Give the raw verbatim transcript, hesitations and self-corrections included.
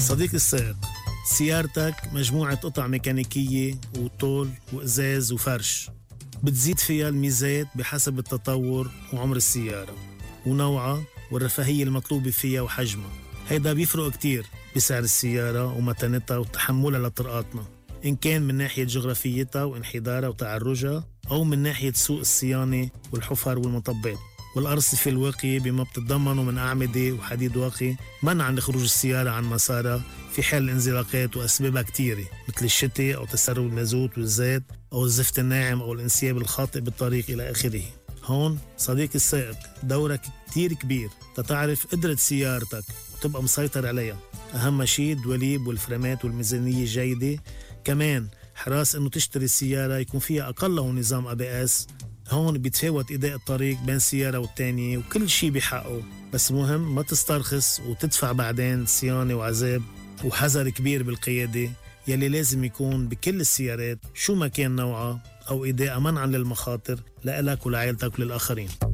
صديق السائق، سيارتك مجموعة قطع ميكانيكية وطول وإزاز وفرش، بتزيد فيها الميزات بحسب التطور وعمر السيارة ونوعها والرفاهية المطلوبة فيها وحجمها. هيدا بيفرق كتير بسعر السيارة ومتانتها وتحملها لطرقاتنا، إن كان من ناحية جغرافيتها وانحدارها وتعرجها أو من ناحية سوق الصيانة والحفر والمطبات والأرصفة الواقية بما بتتضمنه من أعمدة وحديد واقي منعا لخروج السيارة عن مسارها في حال الانزلاقات وأسبابها كتيرة مثل الشتاء أو تسرب المازوت والزيت أو الزفت الناعم أو الانسياب الخاطئ بالطريق إلى آخره. هون صديق السائق دورك كتير كبير تتعرف قدرة سيارتك وتبقى مسيطر عليها. أهم شيء الدواليب والفرامات والميزانية الجيدة، كمان حراس أنه تشتري السيارة يكون فيها أقله نظام أي بي إس. هون بيتفاوت إداء الطريق بين سيارة والتانية وكل شيء بحقه، بس مهم ما تسترخص وتدفع بعدين صيانة وعذاب. وحذر كبير بالقيادة يلي لازم يكون بكل السيارات شو ما كان نوعها أو إداء منعا للمخاطر لإلك ولعائلتك وللآخرين.